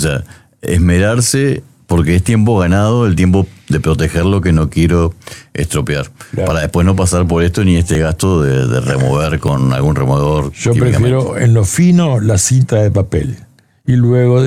sea, esmerarse porque es tiempo ganado, el tiempo de proteger lo que no quiero estropear. Claro. Para después no pasar por esto ni este gasto de remover con algún removedor. Yo químicamente. prefiero en lo fino la cinta de papel. Y luego